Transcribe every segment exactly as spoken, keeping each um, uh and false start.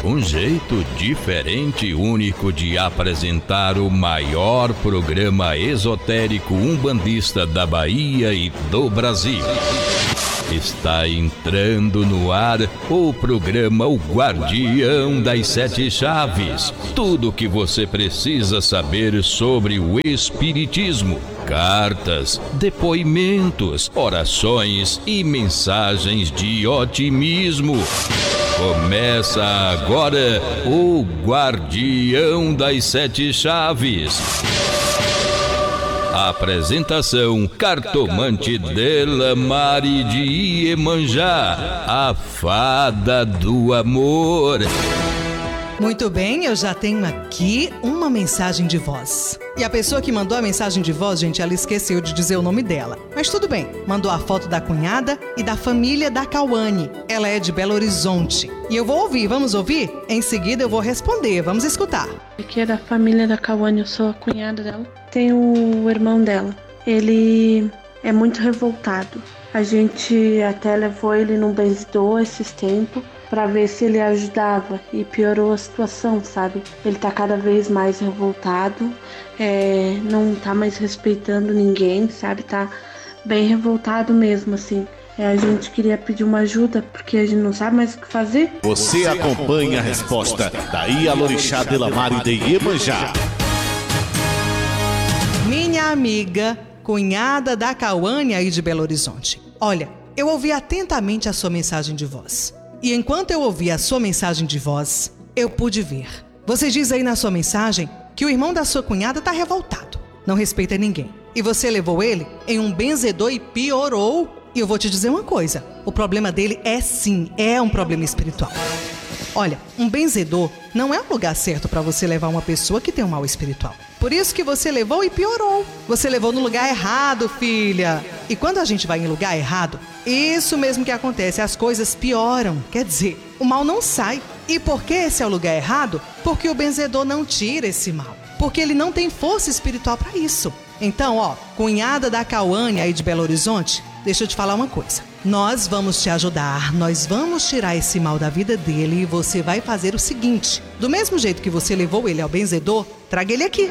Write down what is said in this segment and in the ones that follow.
Um jeito diferente e único de apresentar o maior programa esotérico umbandista da Bahia e do Brasil. Está entrando no ar o programa O Guardião das Sete Chaves. Tudo o que você precisa saber sobre o espiritismo. Cartas, depoimentos, orações e mensagens de otimismo. Começa agora o Guardião das Sete Chaves. Apresentação: Cartomante Delamare de Iemanjá, a fada do amor. Muito bem, eu já tenho aqui uma mensagem de voz. E a pessoa que mandou a mensagem de voz, gente, ela esqueceu de dizer o nome dela. Mas tudo bem, mandou a foto da cunhada e da família da Cauane. Ela é de Belo Horizonte. E eu vou ouvir, vamos ouvir? Em seguida eu vou responder, vamos escutar. Aqui é da família da Cauane, eu sou a cunhada dela. Tem o irmão dela, ele é muito revoltado. A gente até levou ele num benzedor esses tempos para ver se ele ajudava e piorou a situação, sabe? Ele tá cada vez mais revoltado, é, não tá mais respeitando ninguém, sabe? Tá bem revoltado mesmo, assim. É, a gente queria pedir uma ajuda porque a gente não sabe mais o que fazer. Você acompanha a resposta da Ialorixá Delamare de Iemanjá. Minha amiga, cunhada da Cauane aí de Belo Horizonte. Olha, eu ouvi atentamente a sua mensagem de voz. E enquanto eu ouvi a sua mensagem de voz, eu pude ver. Você diz aí na sua mensagem que o irmão da sua cunhada está revoltado, não respeita ninguém. E você levou ele em um benzedor e piorou. E eu vou te dizer uma coisa, o problema dele é sim, é um problema espiritual. Olha, um benzedor não é um lugar certo para você levar uma pessoa que tem um mal espiritual. Por isso que você levou e piorou. Você levou no lugar errado, filha. E quando a gente vai em lugar errado, isso mesmo que acontece, as coisas pioram. Quer dizer, o mal não sai. E por que esse é o lugar errado? Porque o benzedor não tira esse mal. Porque ele não tem força espiritual para isso. Então, ó, cunhada da Cauane aí de Belo Horizonte, deixa eu te falar uma coisa. Nós vamos te ajudar, nós vamos tirar esse mal da vida dele e você vai fazer o seguinte. Do mesmo jeito que você levou ele ao benzedor, traga ele aqui.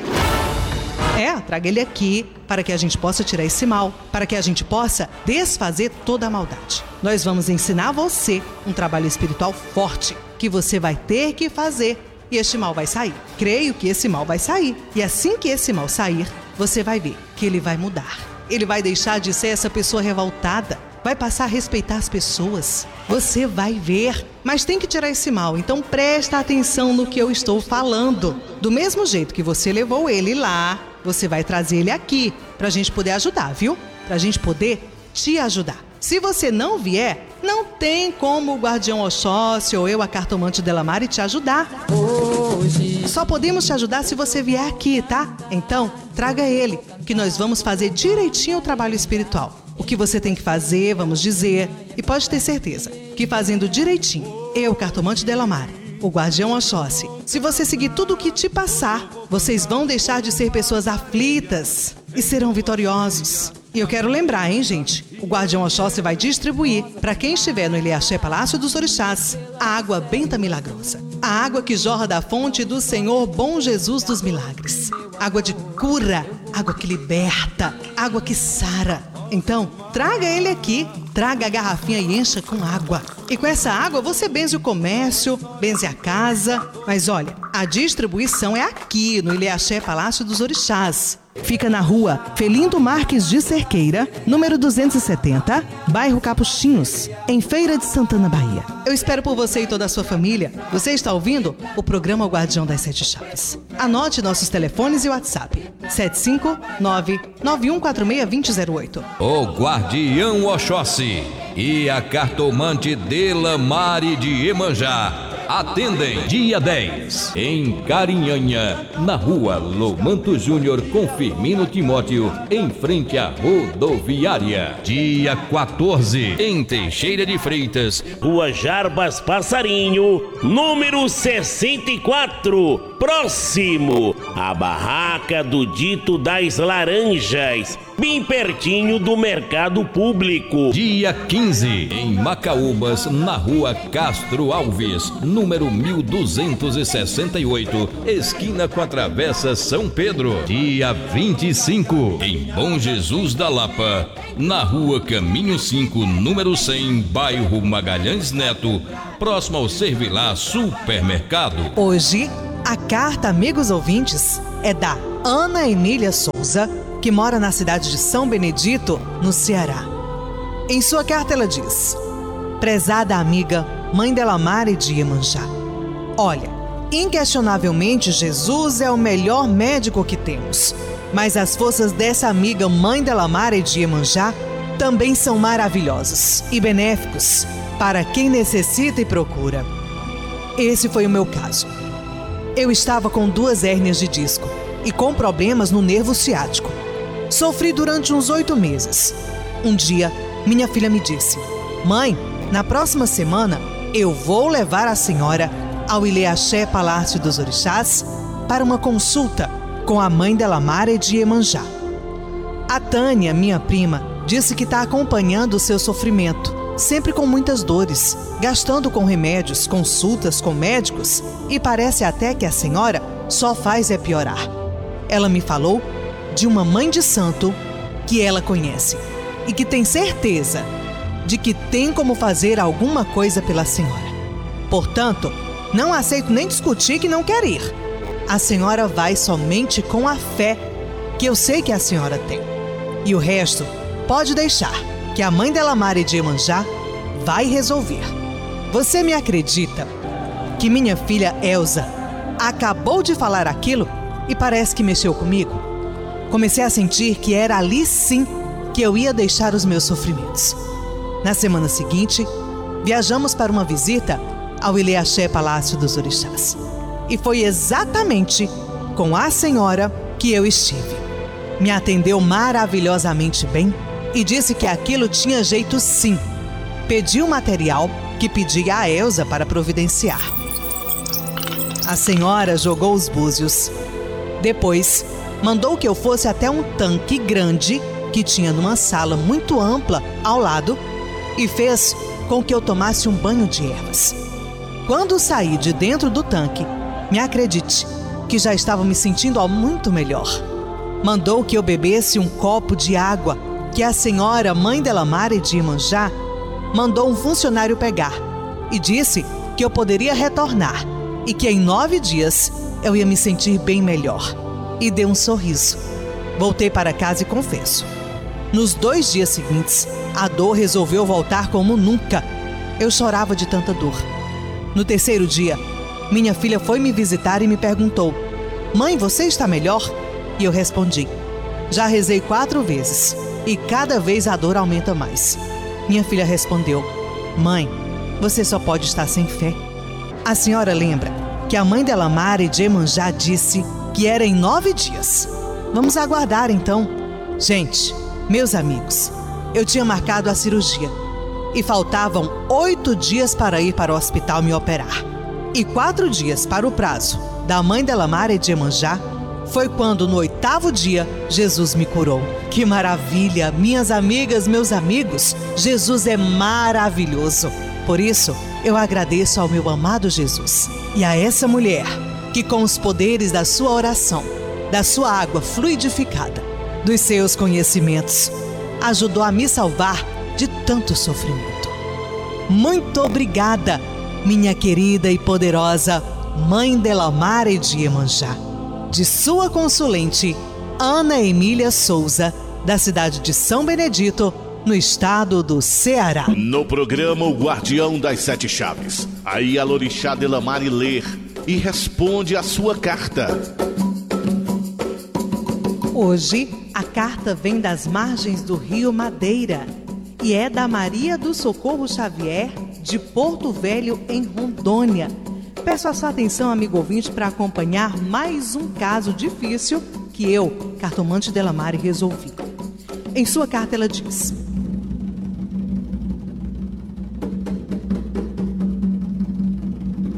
É, traga ele aqui para que a gente possa tirar esse mal, para que a gente possa desfazer toda a maldade. Nós vamos ensinar você um trabalho espiritual forte que você vai ter que fazer e este mal vai sair. Creio que esse mal vai sair. E assim que esse mal sair, você vai ver que ele vai mudar. Ele vai deixar de ser essa pessoa revoltada. Vai passar a respeitar as pessoas. Você vai ver. Mas tem que tirar esse mal. Então presta atenção no que eu estou falando. Do mesmo jeito que você levou ele lá, você vai trazer ele aqui pra gente poder ajudar, viu? Pra gente poder te ajudar. Se você não vier, não tem como o Guardião Oxóssi ou eu, a Cartomante Delamare, te ajudar. Hoje. Só podemos te ajudar se você vier aqui, tá? Então, traga ele, que nós vamos fazer direitinho o trabalho espiritual. O que você tem que fazer, vamos dizer, e pode ter certeza que fazendo direitinho, eu, Cartomante Delamare, o Guardião Oxóssi, se você seguir tudo o que te passar, vocês vão deixar de ser pessoas aflitas e serão vitoriosos. E eu quero lembrar, hein, gente? O Guardião Oxóssi vai distribuir para quem estiver no Ilhéaxé Palácio dos Orixás a água benta milagrosa. A água que jorra da fonte do Senhor Bom Jesus dos Milagres. Água de cura, água que liberta, água que sara. Então, traga ele aqui, traga a garrafinha e encha com água. E com essa água você benze o comércio, benze a casa. Mas olha, a distribuição é aqui no Ilhéaxé Palácio dos Orixás. Fica na rua Felindo Marques de Cerqueira, número duzentos e setenta, bairro Capuchinhos, em Feira de Santana, Bahia. Eu espero por você e toda a sua família. Você está ouvindo o programa O Guardião das Sete Chaves. Anote nossos telefones e WhatsApp. sete cinco nove, nove um quatro seis, dois zero zero oito. O Guardião Oxóssi e a Cartomante Delamare de Iemanjá atendem dia dez em Carinhanha, na rua Lomanto Júnior com Firmino Timóteo, em frente à rodoviária. Dia quatorze em Teixeira de Freitas, Rua Jarbas Passarinho, número sessenta e quatro, próximo à Barraca do Dito das Laranjas, bem pertinho do mercado público. Dia quinze, em Macaúbas, na rua Castro Alves, número mil duzentos e sessenta e oito, esquina com a Travessa São Pedro. Dia vinte e cinco, em Bom Jesus da Lapa, na rua Caminho cinco, número cem, bairro Magalhães Neto, próximo ao Servilá Supermercado. Hoje, a carta, amigos ouvintes, é da Ana Emília Souza, que mora na cidade de São Benedito, no Ceará. Em sua carta ela diz: prezada amiga, mãe Delamare de Iemanjá, olha, inquestionavelmente Jesus é o melhor médico que temos, mas as forças dessa amiga mãe Delamare de Iemanjá também são maravilhosas e benéficos para quem necessita e procura. Esse foi o meu caso. Eu estava com duas hérnias de disco e com problemas no nervo ciático. Sofri durante uns oito meses. Um dia, minha filha me disse: mãe, na próxima semana eu vou levar a senhora ao Ileaxé Palácio dos Orixás para uma consulta com a mãe Delamare de Iemanjá. A Tânia, minha prima, disse que está acompanhando o seu sofrimento, sempre com muitas dores, gastando com remédios, consultas com médicos, e parece até que a senhora só faz é piorar. Ela me falou de uma mãe de santo que ela conhece e que tem certeza de que tem como fazer alguma coisa pela senhora. Portanto, não aceito nem discutir que não quer ir. A senhora vai somente com a fé que eu sei que a senhora tem. E o resto pode deixar, que a mãe Delamare de Iemanjá vai resolver. Você me acredita que minha filha Elza acabou de falar aquilo e parece que mexeu comigo? Comecei a sentir que era ali sim que eu ia deixar os meus sofrimentos. Na semana seguinte, viajamos para uma visita ao Ileaxé Palácio dos Orixás. E foi exatamente com a senhora que eu estive. Me atendeu maravilhosamente bem e disse que aquilo tinha jeito sim. Pediu o material que pedia a Elza para providenciar. A senhora jogou os búzios. Depois, mandou que eu fosse até um tanque grande que tinha numa sala muito ampla ao lado e fez com que eu tomasse um banho de ervas. Quando saí de dentro do tanque, me acredite que já estava me sentindo muito melhor. Mandou que eu bebesse um copo de água que a senhora mãe Delamare de Iemanjá mandou um funcionário pegar e disse que eu poderia retornar e que em nove dias eu ia me sentir bem melhor. E deu um sorriso. Voltei para casa e confesso, nos dois dias seguintes, a dor resolveu voltar como nunca. Eu chorava de tanta dor. No terceiro dia, minha filha foi me visitar e me perguntou: mãe, você está melhor? E eu respondi: já rezei quatro vezes e cada vez a dor aumenta mais. Minha filha respondeu: mãe, você só pode estar sem fé. A senhora lembra que a mãe Delamare de Iemanjá disse que era em nove dias. Vamos aguardar então. Gente, meus amigos, eu tinha marcado a cirurgia e faltavam oito dias para ir para o hospital me operar. E quatro dias para o prazo da mãe Delamare de Iemanjá foi quando, no oitavo dia, Jesus me curou. Que maravilha! Minhas amigas, meus amigos, Jesus é maravilhoso. Por isso, eu agradeço ao meu amado Jesus e a essa mulher que, com os poderes da sua oração, da sua água fluidificada, dos seus conhecimentos, ajudou a me salvar de tanto sofrimento. Muito obrigada, minha querida e poderosa mãe Delamare de Iemanjá. De sua consulente, Ana Emília Souza, da cidade de São Benedito, no estado do Ceará. No programa O Guardião das Sete Chaves, a Ialorixá Delamare lê e responde a sua carta. Hoje, a carta vem das margens do rio Madeira e é da Maria do Socorro Xavier, de Porto Velho, em Rondônia. Peço a sua atenção, amigo ouvinte, para acompanhar mais um caso difícil que eu, cartomante Delamare, resolvi. Em sua carta ela diz: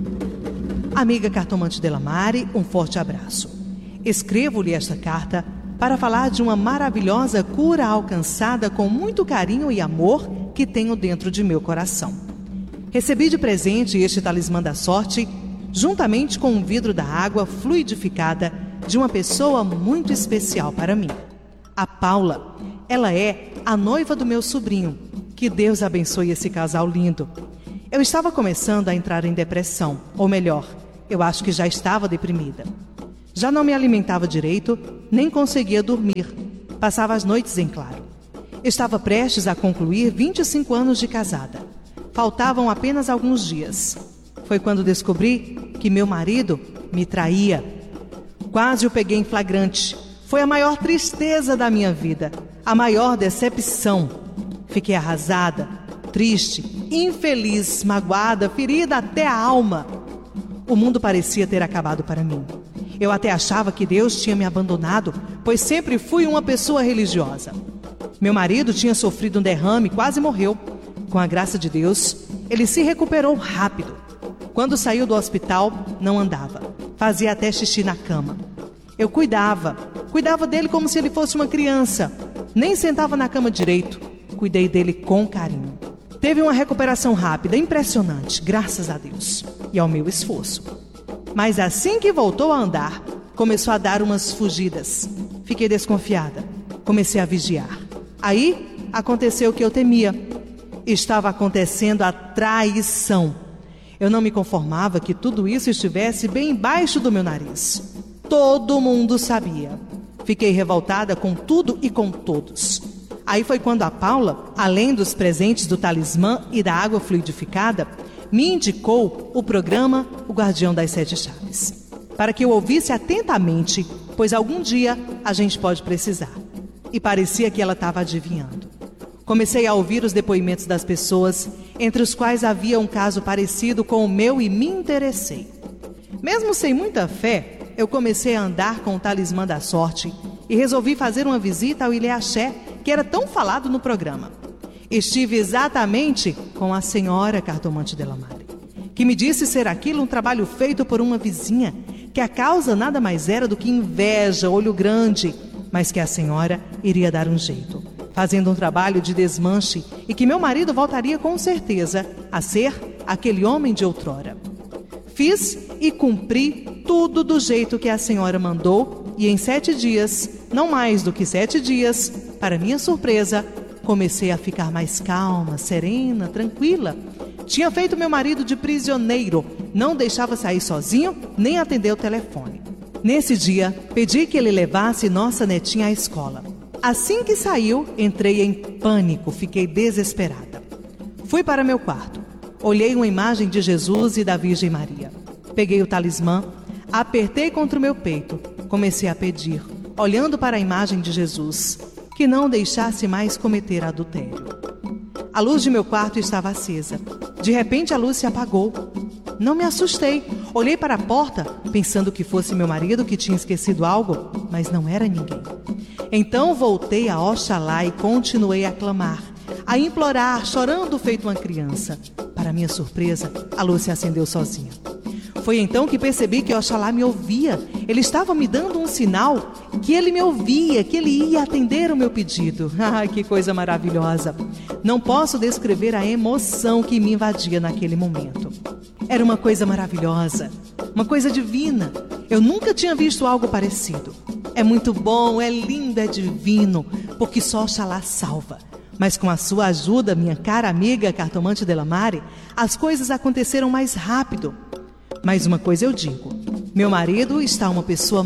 amiga cartomante Delamare, um forte abraço. Escrevo-lhe esta carta para falar de uma maravilhosa cura alcançada com muito carinho e amor que tenho dentro de meu coração. Recebi de presente este talismã da sorte, juntamente com um vidro da água fluidificada de uma pessoa muito especial para mim. A Paula, ela é a noiva do meu sobrinho. Que Deus abençoe esse casal lindo. Eu estava começando a entrar em depressão, ou melhor, eu acho que já estava deprimida. Já não me alimentava direito, nem conseguia dormir. Passava as noites em claro. Estava prestes a concluir vinte e cinco anos de casada. Faltavam apenas alguns dias. Foi quando descobri que meu marido me traía. Quase o peguei em flagrante. Foi a maior tristeza da minha vida, a maior decepção. Fiquei arrasada, triste, infeliz, magoada, ferida até a alma. O mundo parecia ter acabado para mim. Eu até achava que Deus tinha me abandonado, pois sempre fui uma pessoa religiosa. Meu marido tinha sofrido um derrame e quase morreu. Com a graça de Deus, ele se recuperou rápido. Quando saiu do hospital, não andava. Fazia até xixi na cama. Eu cuidava, cuidava dele como se ele fosse uma criança. Nem sentava na cama direito. Cuidei dele com carinho. Teve uma recuperação rápida, impressionante, graças a Deus e ao meu esforço. Mas assim que voltou a andar, começou a dar umas fugidas. Fiquei desconfiada. Comecei a vigiar. Aí aconteceu o que eu temia. Estava acontecendo a traição. Eu não me conformava que tudo isso estivesse bem embaixo do meu nariz. Todo mundo sabia. Fiquei revoltada com tudo e com todos. Aí foi quando a Paula, além dos presentes do talismã e da água fluidificada, me indicou o programa O Guardião das Sete Chaves, para que eu ouvisse atentamente, pois algum dia a gente pode precisar. E parecia que ela estava adivinhando. Comecei a ouvir os depoimentos das pessoas, entre os quais havia um caso parecido com o meu e me interessei. Mesmo sem muita fé, eu comecei a andar com o talismã da sorte e resolvi fazer uma visita ao Ilê Axé, que era tão falado no programa. Estive exatamente com a senhora cartomante Delamare, que me disse ser aquilo um trabalho feito por uma vizinha, que a causa nada mais era do que inveja, olho grande, mas que a senhora iria dar um jeito, fazendo um trabalho de desmanche e que meu marido voltaria com certeza a ser aquele homem de outrora. Fiz e cumpri tudo do jeito que a senhora mandou e em sete dias, não mais do que sete dias, para minha surpresa, comecei a ficar mais calma, serena, tranquila. Tinha feito meu marido de prisioneiro, não deixava sair sozinho, nem atender o telefone. Nesse dia, pedi que ele levasse nossa netinha à escola. Assim que saiu, entrei em pânico, fiquei desesperada. Fui para meu quarto, olhei uma imagem de Jesus e da Virgem Maria. Peguei o talismã, apertei contra o meu peito, comecei a pedir, olhando para a imagem de Jesus, que não deixasse mais cometer adultério. A luz de meu quarto estava acesa. De repente a luz se apagou. Não me assustei. Olhei para a porta, pensando que fosse meu marido que tinha esquecido algo, mas não era ninguém. Então voltei a Oxalá e continuei a clamar, a implorar, chorando feito uma criança. Para minha surpresa, a luz se acendeu sozinha. Foi então que percebi que Oxalá me ouvia. Ele estava me dando um sinal que ele me ouvia, que ele ia atender o meu pedido. Ai, que coisa maravilhosa! Não posso descrever a emoção que me invadia naquele momento. Era uma coisa maravilhosa, uma coisa divina. Eu nunca tinha visto algo parecido. É muito bom, é lindo, é divino, porque só Oxalá salva. Mas com a sua ajuda, minha cara amiga cartomante Delamare, as coisas aconteceram mais rápido. Mas uma coisa eu digo, meu marido está uma pessoa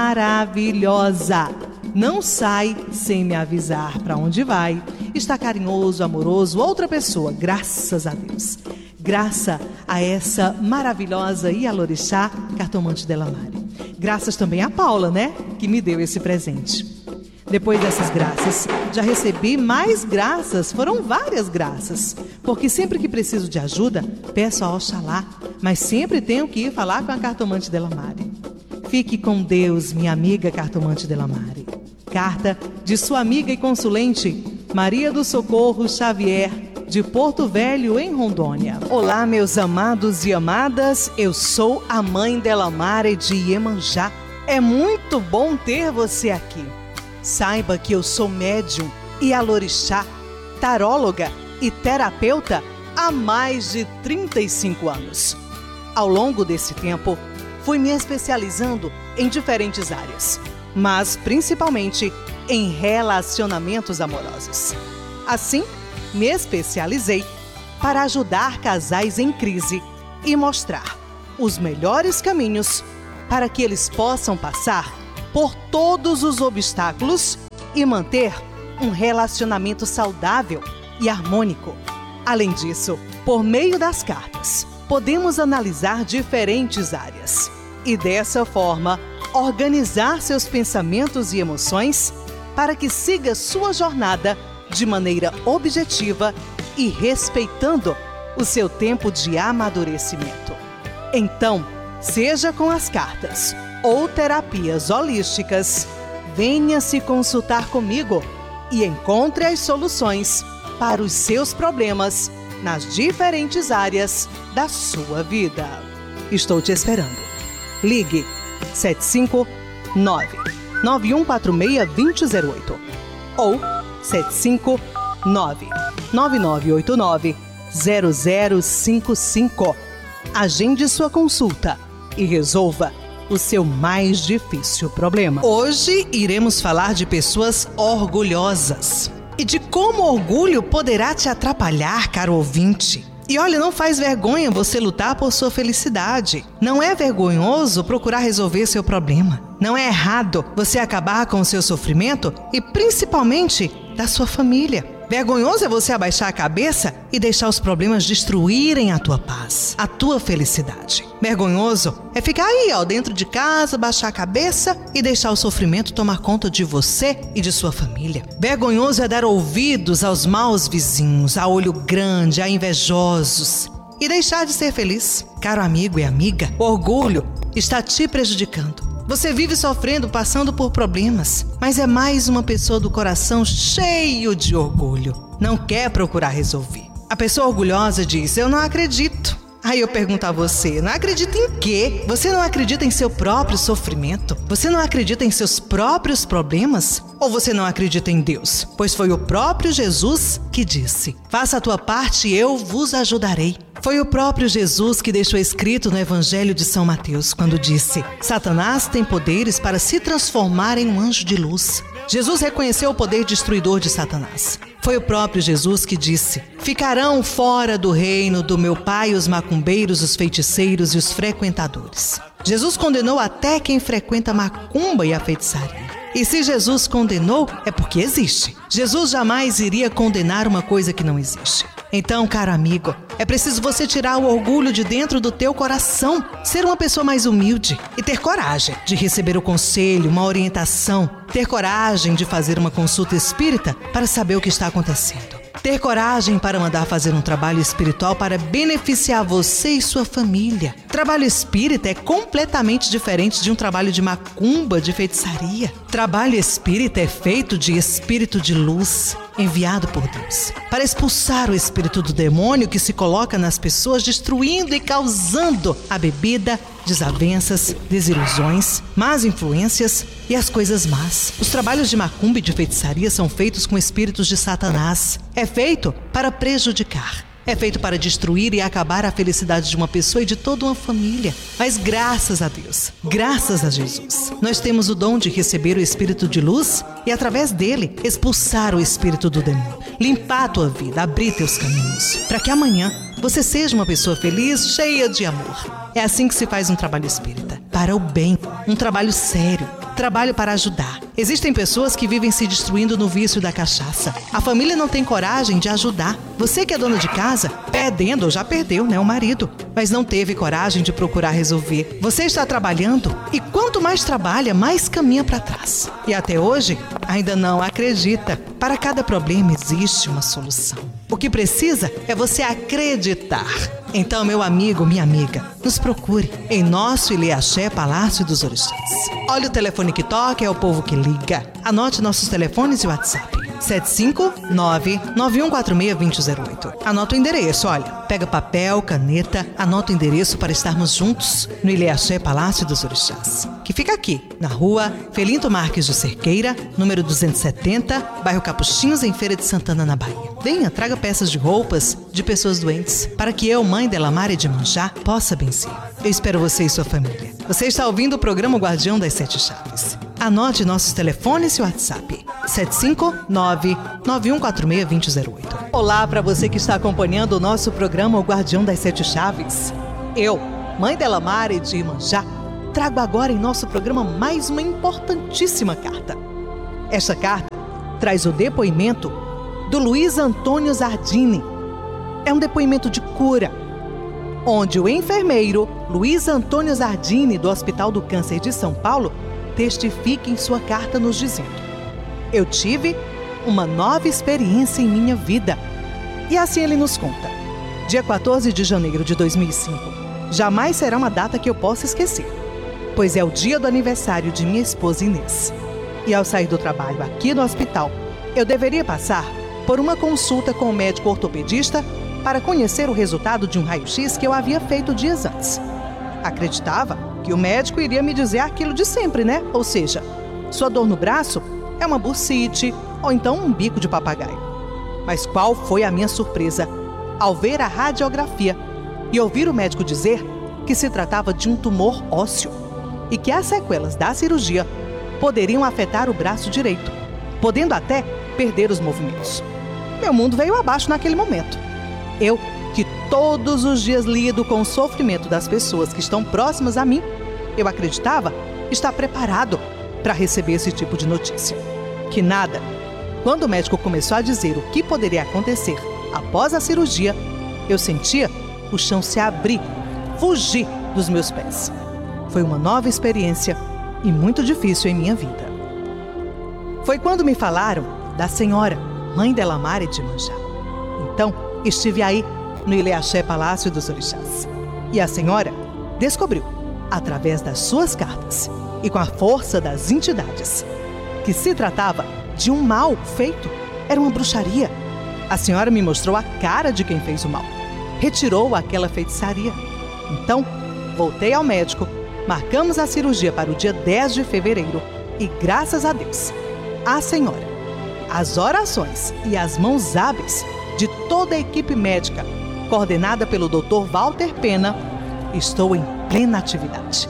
maravilhosa. Não sai sem me avisar para onde vai. Está carinhoso, amoroso, outra pessoa, graças a Deus. Graças a essa maravilhosa Ialorixá cartomante Delamare. Graças também a Paula, né? Que me deu esse presente. Depois dessas graças, já recebi mais graças, foram várias graças, porque sempre que preciso de ajuda, peço a Oxalá, mas sempre tenho que ir falar com a cartomante Delamare. Fique com Deus, minha amiga cartomante Delamare. Carta de sua amiga e consulente, Maria do Socorro Xavier, de Porto Velho, em Rondônia. Olá, meus amados e amadas, eu sou a mãe Delamare de Iemanjá. É muito bom ter você aqui. Saiba que eu sou médium e alorixá, taróloga e terapeuta há mais de trinta e cinco anos. Ao longo desse tempo, fui me especializando em diferentes áreas, mas principalmente em relacionamentos amorosos. Assim, me especializei para ajudar casais em crise e mostrar os melhores caminhos para que eles possam passar por todos os obstáculos e manter um relacionamento saudável e harmônico. Além disso, por meio das cartas, podemos analisar diferentes áreas e, dessa forma, organizar seus pensamentos e emoções para que siga sua jornada de maneira objetiva e respeitando o seu tempo de amadurecimento. Então, seja com as cartas ou terapias holísticas, venha se consultar comigo e encontre as soluções para os seus problemas nas diferentes áreas da sua vida. Estou te esperando. Ligue sete cinco nove, nove um quatro seis, dois zero zero oito ou sete cinco nove, nove nove oito nove, zero zero cinco cinco. Agende sua consulta e resolva o seu mais difícil problema. Hoje iremos falar de pessoas orgulhosas e de como o orgulho poderá te atrapalhar, caro ouvinte. E olha, não faz vergonha você lutar por sua felicidade. Não é vergonhoso procurar resolver seu problema. Não é errado você acabar com o seu sofrimento e principalmente da sua família. Vergonhoso é você abaixar a cabeça e deixar os problemas destruírem a tua paz, a tua felicidade. Vergonhoso é ficar aí, ó, dentro de casa, baixar a cabeça e deixar o sofrimento tomar conta de você e de sua família. Vergonhoso é dar ouvidos aos maus vizinhos, a olho grande, a invejosos e deixar de ser feliz. Caro amigo e amiga, o orgulho está te prejudicando. Você vive sofrendo, passando por problemas, mas é mais uma pessoa do coração cheio de orgulho. Não quer procurar resolver. A pessoa orgulhosa diz: eu não acredito. Aí eu pergunto a você, não acredita em quê? Você não acredita em seu próprio sofrimento? Você não acredita em seus próprios problemas? Ou você não acredita em Deus? Pois foi o próprio Jesus que disse: faça a tua parte e eu vos ajudarei. Foi o próprio Jesus que deixou escrito no Evangelho de São Mateus, quando disse: Satanás tem poderes para se transformar em um anjo de luz. Jesus reconheceu o poder destruidor de Satanás. Foi o próprio Jesus que disse: ficarão fora do reino do meu Pai os macumbeiros, os feiticeiros e os frequentadores. Jesus condenou até quem frequenta a macumba e a feitiçaria. E se Jesus condenou, é porque existe. Jesus jamais iria condenar uma coisa que não existe. Então, caro amigo, é preciso você tirar o orgulho de dentro do teu coração, ser uma pessoa mais humilde e ter coragem de receber o conselho, uma orientação, ter coragem de fazer uma consulta espírita para saber o que está acontecendo. Ter coragem para mandar fazer um trabalho espiritual para beneficiar você e sua família. Trabalho espírita é completamente diferente de um trabalho de macumba, de feitiçaria. Trabalho espírita é feito de espírito de luz, enviado por Deus, para expulsar o espírito do demônio que se coloca nas pessoas, destruindo e causando a bebida, desavenças, desilusões, más influências e as coisas más. Os trabalhos de macumba e de feitiçaria são feitos com espíritos de Satanás. É feito para prejudicar. É feito para destruir e acabar a felicidade de uma pessoa e de toda uma família. Mas graças a Deus, graças a Jesus, nós temos o dom de receber o Espírito de luz e, através dele, expulsar o espírito do demônio. Limpar a tua vida, abrir teus caminhos, para que amanhã você seja uma pessoa feliz, cheia de amor. É assim que se faz um trabalho espírita. Para o bem, um trabalho sério, trabalho para ajudar. Existem pessoas que vivem se destruindo no vício da cachaça. A família não tem coragem de ajudar. Você que é dona de casa, perdendo ou já perdeu, né, o marido, mas não teve coragem de procurar resolver. Você está trabalhando e quanto mais trabalha, mais caminha para trás. E até hoje, ainda não acredita. Para cada problema existe uma solução. O que precisa é você acreditar. Então, meu amigo, minha amiga, nos procure em nosso Ilê Axé Palácio dos Orixás. Olha o telefone que toca, é o povo que liga. Anote nossos telefones e WhatsApp. sete cinco nove, nove um quatro seis, dois zero zero oito. Anota o endereço, olha. Pega papel, caneta, anota o endereço para estarmos juntos no Ilhéaxé Palácio dos Orixás, que fica aqui, na rua Felinto Marques de Cerqueira, número duzentos e setenta, bairro Capuchinhos, em Feira de Santana, na Bahia. Venha, traga peças de roupas de pessoas doentes, para que eu, mãe Delamare de Iemanjá, possa benzer. Eu espero você e sua família. Você está ouvindo o programa Guardião das Sete Chaves. Anote nossos telefones e WhatsApp. sete cinco nove, nove um quatro seis, dois zero oito. Olá para você que está acompanhando o nosso programa O Guardião das Sete Chaves. Eu, mãe Delamare de Iemanjá, trago agora em nosso programa mais uma importantíssima carta. Esta carta traz o depoimento do Luiz Antônio Zardini. É um depoimento de cura, onde o enfermeiro Luiz Antônio Zardini, do Hospital do Câncer de São Paulo, testifica em sua carta nos dizendo: eu tive uma nova experiência em minha vida. E assim ele nos conta. Dia quatorze de janeiro de dois mil e cinco jamais será uma data que eu possa esquecer, pois é o dia do aniversário de minha esposa Inês. E ao sair do trabalho aqui no hospital, eu deveria passar por uma consulta com o médico ortopedista para conhecer o resultado de um raio-x que eu havia feito dias antes. Acreditava que o médico iria me dizer aquilo de sempre, né? Ou seja, sua dor no braço é uma bursite ou então um bico de papagaio. Mas qual foi a minha surpresa ao ver a radiografia e ouvir o médico dizer que se tratava de um tumor ósseo e que as sequelas da cirurgia poderiam afetar o braço direito, podendo até perder os movimentos. Meu mundo veio abaixo naquele momento. Eu, que todos os dias lido com o sofrimento das pessoas que estão próximas a mim, eu acreditava estar preparado para receber esse tipo de notícia. Que nada. Quando o médico começou a dizer o que poderia acontecer após a cirurgia, eu sentia o chão se abrir, fugir dos meus pés. Foi uma nova experiência e muito difícil em minha vida. Foi quando me falaram da senhora, mãe Delamare de Iemanjá. Então, estive aí no Ilhéaxé Palácio dos Orixás. E a senhora descobriu, através das suas cartas e com a força das entidades, que se tratava de um mal feito. Era uma bruxaria. A senhora me mostrou a cara de quem fez o mal. Retirou aquela feitiçaria. Então, voltei ao médico, marcamos a cirurgia para o dia dez de fevereiro e, graças a Deus, a senhora, as orações e as mãos hábeis de toda a equipe médica, coordenada pelo doutor Walter Pena, estou em plena atividade.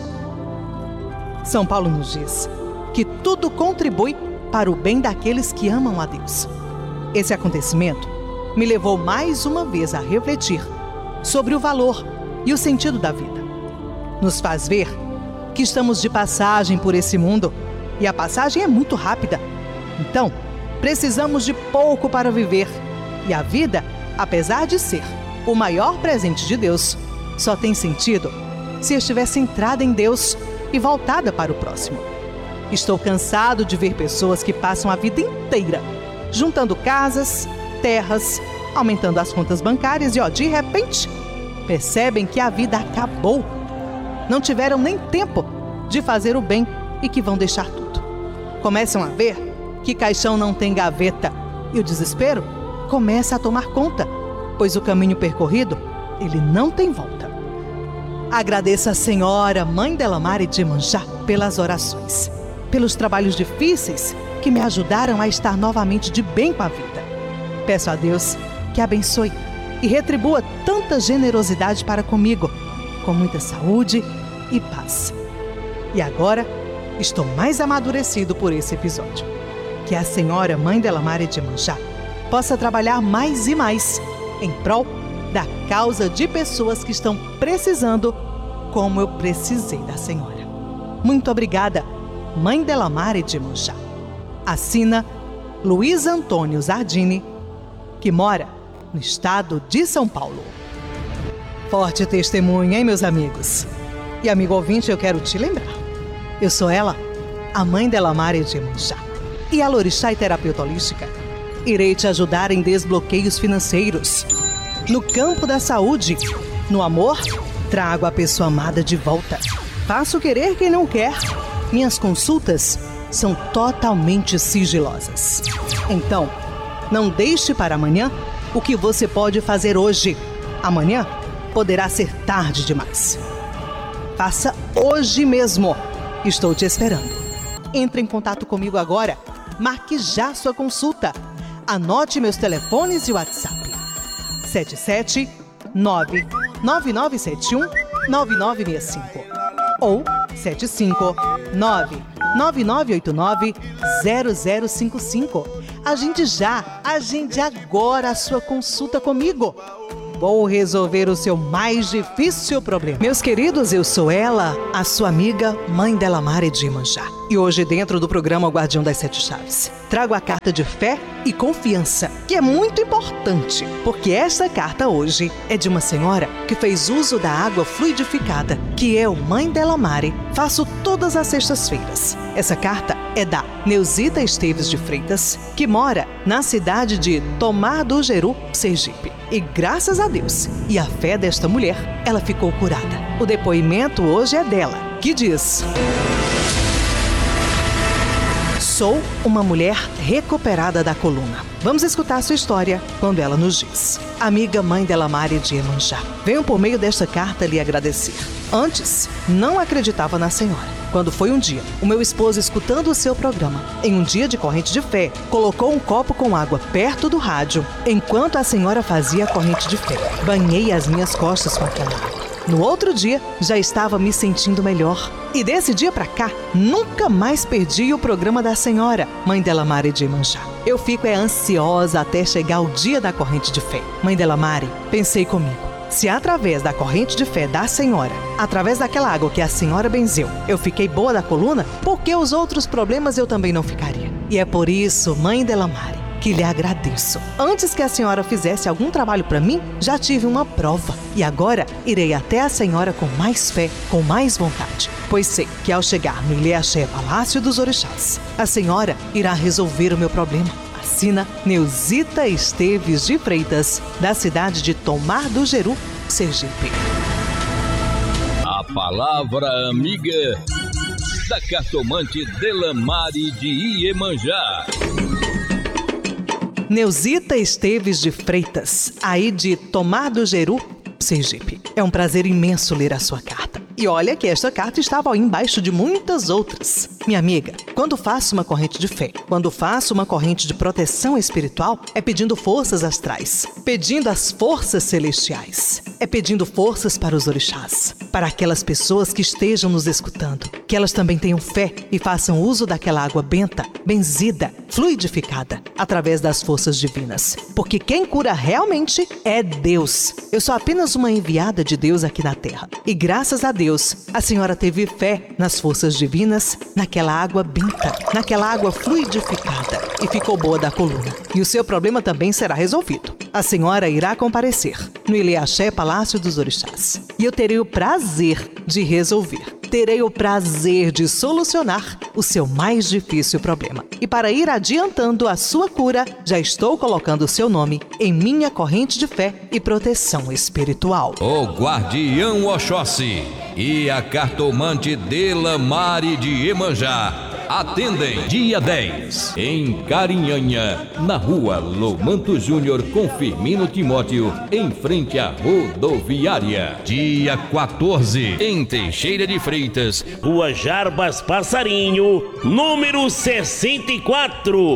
São Paulo nos diz que tudo contribui para o bem daqueles que amam a Deus. Esse acontecimento me levou mais uma vez a refletir sobre o valor e o sentido da vida. Nos faz ver que estamos de passagem por esse mundo e a passagem é muito rápida. Então, precisamos de pouco para viver. E a vida, apesar de ser o maior presente de Deus, só tem sentido se estiver centrada em Deus e voltada para o próximo. Estou cansado de ver pessoas que passam a vida inteira juntando casas, terras, aumentando as contas bancárias e, ó, de repente, percebem que a vida acabou. Não tiveram nem tempo de fazer o bem e que vão deixar tudo. Começam a ver que caixão não tem gaveta e o desespero começa a tomar conta, pois o caminho percorrido, ele não tem volta. Agradeço a senhora, mãe Delamare de Iemanjá, pelas orações, pelos trabalhos difíceis que me ajudaram a estar novamente de bem com a vida. Peço a Deus que abençoe e retribua tanta generosidade para comigo, com muita saúde e paz. E agora, estou mais amadurecido por esse episódio. Que a senhora, mãe Delamare de Iemanjá, possa trabalhar mais e mais em prol da causa de pessoas que estão precisando, como eu precisei da senhora. Muito obrigada, mãe Delamare de Iemanjá. Assina Luiz Antônio Zardini, que mora no estado de São Paulo. Forte testemunho, hein, meus amigos? E amigo ouvinte, eu quero te lembrar. Eu sou ela, a mãe Delamare de Iemanjá. E a Lorixá e terapeuta holística. Irei te ajudar em desbloqueios financeiros. No campo da saúde, no amor, trago a pessoa amada de volta. Faço querer quem não quer. Minhas consultas são totalmente sigilosas. Então, Não deixe para amanhã o que você pode fazer hoje. Amanhã poderá ser tarde demais. Faça hoje mesmo. Estou te esperando. Entre em contato comigo agora. Marque já sua consulta. Anote meus telefones e WhatsApp. sete sete nove nove nove sete um nove nove seis cinco ou sete cinco nove nove nove oito nove zero zero cinco cinco. Agende já, agende agora a sua consulta comigo. Vou resolver o seu mais difícil problema. Meus queridos, eu sou ela, a sua amiga, Mãe Delamare de Iemanjá. E hoje, dentro do programa Guardião das Sete Chaves, trago a carta de fé e confiança, que é muito importante, porque esta carta hoje é de uma senhora que fez uso da água fluidificada, que eu, Mãe Delamare, faço todas as sextas-feiras. Essa carta é da Neuzita Esteves de Freitas, que mora na cidade de Tomar do Jeru, Sergipe. E graças a Deus e a fé desta mulher, ela ficou curada. O depoimento hoje é dela, que diz: sou uma mulher recuperada da coluna. Vamos escutar sua história quando ela nos diz: amiga Mãe Delamare de Iemanjá, venho por meio desta carta lhe agradecer. Antes, não acreditava na senhora. Quando foi um dia, o meu esposo, escutando o seu programa, em um dia de corrente de fé, colocou um copo com água perto do rádio, enquanto a senhora fazia a corrente de fé. Banhei as minhas costas com aquela água. No outro dia, já estava me sentindo melhor. E desse dia pra cá, nunca mais perdi o programa da senhora, Mãe Delamare de Iemanjá. Eu fico é ansiosa até chegar o dia da corrente de fé. Mãe Delamare, pensei comigo. Se através da corrente de fé da senhora, através daquela água que a senhora benzeu, eu fiquei boa da coluna, por que os outros problemas eu também não ficaria? E é por isso, Mãe Delamare, que lhe agradeço. Antes que a senhora fizesse algum trabalho para mim, já tive uma prova. E agora irei até a senhora com mais fé, com mais vontade. Pois sei que ao chegar no Ilê-Axé Palácio dos Orixás, a senhora irá resolver o meu problema. Assina Neuzita Esteves de Freitas, da cidade de Tomar do Jeru, Sergipe. A palavra amiga da cartomante Delamare de Iemanjá. Neuzita Esteves de Freitas, aí de Tomar do Jeru, Sergipe. É um prazer imenso ler a sua carta. E olha que esta carta estava aí embaixo de muitas outras. Minha amiga, quando faço uma corrente de fé, quando faço uma corrente de proteção espiritual, é pedindo forças astrais, pedindo as forças celestiais, é pedindo forças para os orixás, para aquelas pessoas que estejam nos escutando, que elas também tenham fé e façam uso daquela água benta, benzida, fluidificada, através das forças divinas. Porque quem cura realmente é Deus. Eu sou apenas uma enviada de Deus aqui na Terra. E graças a Deus, a senhora teve fé nas forças divinas, naquela água benta, naquela água fluidificada, e ficou boa da coluna. E o seu problema também será resolvido. A senhora irá comparecer no Ilê-Axé Palácio dos Orixás. E eu terei o prazer de resolver. Terei o prazer de solucionar o seu mais difícil problema. E para ir adiantando a sua cura, já estou colocando o seu nome em minha corrente de fé e proteção espiritual. O Guardião Oxóssi e a cartomante Delamare de Iemanjá atendem dia dez, em Carinhanha, na rua Lomanto Júnior com Firmino Timóteo, em frente à rodoviária. Dia quatorze, em Teixeira de Freitas, Rua Jarbas Passarinho, número sessenta e quatro,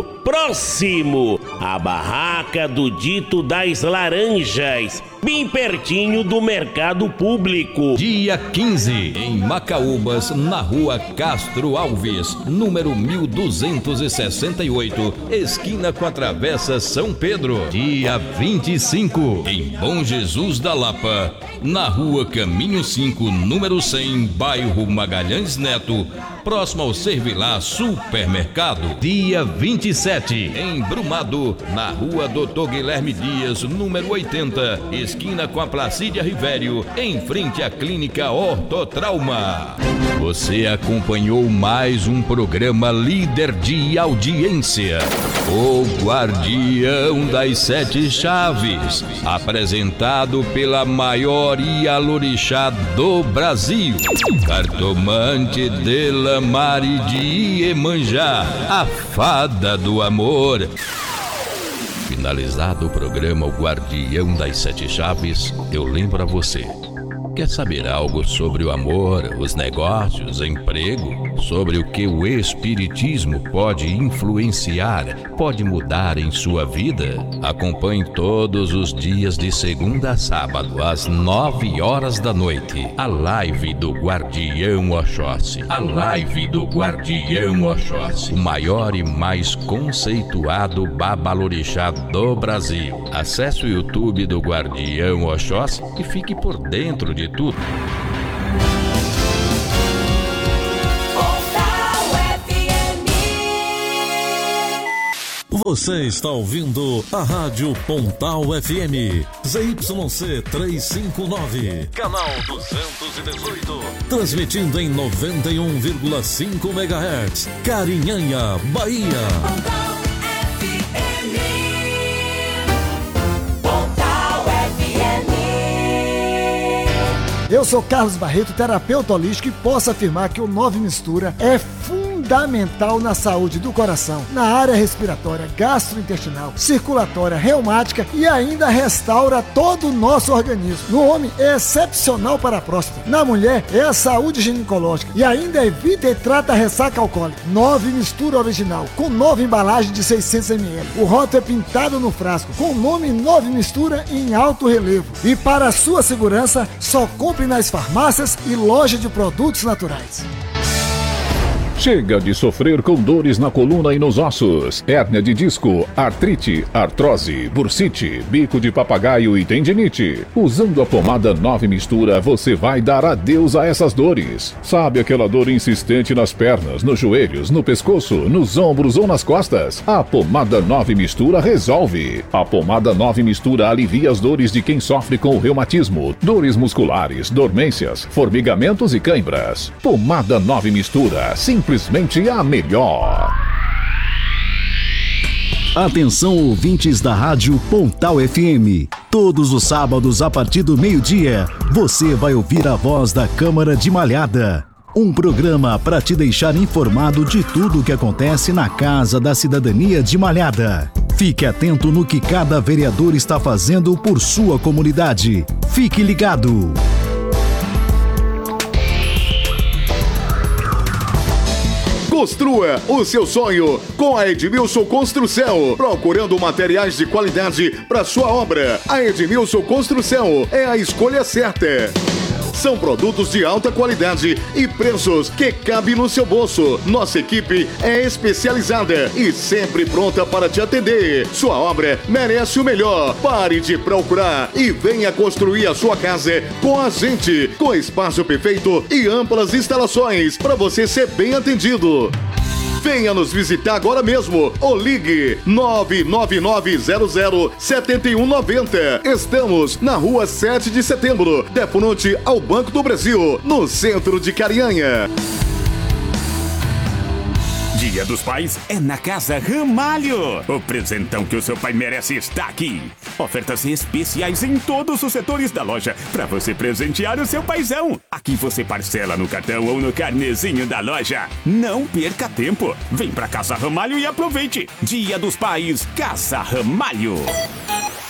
próximo à Barraca do Dito das Laranjas, bem pertinho do Mercado Público. Dia quinze, em Macaúbas, na rua Castro Alves, número mil duzentos e sessenta e oito, esquina com a Travessa São Pedro. Dia vinte e cinco, em Bom Jesus da Lapa, na rua Caminho cinco, número cem, bairro Magalhães Neto, próximo ao Servilá Supermercado. Dia vinte e sete, em Brumado, na rua Doutor Guilherme Dias, número oitenta, esquina com a Placídia Rivério, em frente à Clínica Ortotrauma. Você acompanhou mais um programa líder de audiência, o Guardião das Sete Chaves, apresentado pela maior Ialorixá do Brasil, cartomante Delamare. Delamare de Iemanjá, a fada do amor. Finalizado o programa O Guardião das Sete Chaves, eu lembro a você. Quer saber algo sobre o amor, os negócios, emprego? Sobre o que o Espiritismo pode influenciar, pode mudar em sua vida? Acompanhe todos os dias de segunda a sábado, às nove horas da noite, a live do Guardião Oxóssi. A live do Guardião Oxóssi. O maior e mais conceituado babalorixá do Brasil. Acesse o YouTube do Guardião Oxóssi e fique por dentro de tudo. Você está ouvindo a Rádio Pontal F M, Z Y C trezentos e cinquenta e nove, canal duzentos e dezoito, transmitindo em noventa e um vírgula cinco megahertz, Carinhanha, Bahia. Pontal F M. Pontal F M. Eu sou Carlos Barreto, terapeuta holístico, e posso afirmar que o nove Mistura é fundamental na saúde do coração, na área respiratória, gastrointestinal, circulatória, reumática e ainda restaura todo o nosso organismo. No homem é excepcional para a próstata, na mulher é a saúde ginecológica e ainda evita e trata a ressaca alcoólica. nove Mistura original, com nove embalagens de seiscentos mililitros. O rótulo é pintado no frasco, com o nome nove Mistura em alto relevo. E para a sua segurança, só compre nas farmácias e lojas de produtos naturais. Chega de sofrer com dores na coluna e nos ossos, hérnia de disco, artrite, artrose, bursite, bico de papagaio e tendinite. Usando a pomada nove Mistura, você vai dar adeus a essas dores. Sabe aquela dor insistente nas pernas, nos joelhos, no pescoço, nos ombros ou nas costas? A pomada nove Mistura resolve. A pomada nove Mistura alivia as dores de quem sofre com o reumatismo, dores musculares, dormências, formigamentos e cãibras. Pomada nove Mistura, simplesmente a melhor. Atenção, ouvintes da Rádio Pontal F M. Todos os sábados, a partir do meio-dia, você vai ouvir a voz da Câmara de Malhada. Um programa para te deixar informado de tudo o que acontece na Casa da Cidadania de Malhada. Fique atento no que cada vereador está fazendo por sua comunidade. Fique ligado. Construa o seu sonho com a Edmilson Construção. Procurando materiais de qualidade para sua obra, a Edmilson Construção é a escolha certa. São produtos de alta qualidade e preços que cabem no seu bolso. Nossa equipe é especializada e sempre pronta para te atender. Sua obra merece o melhor. Pare de procurar e venha construir a sua casa com a gente. Com espaço perfeito e amplas instalações para você ser bem atendido. Venha nos visitar agora mesmo ou ligue nove nove nove zero zero sete um nove zero. Estamos na rua sete de setembro, de frente ao Banco do Brasil, no centro de Carinhanha. Dia dos Pais é na Casa Ramalho. O presentão que o seu pai merece está aqui. Ofertas especiais em todos os setores da loja para você presentear o seu paizão. Aqui você parcela no cartão ou no carnezinho da loja. Não perca tempo. Vem pra Casa Ramalho e aproveite. Dia dos Pais, Casa Ramalho.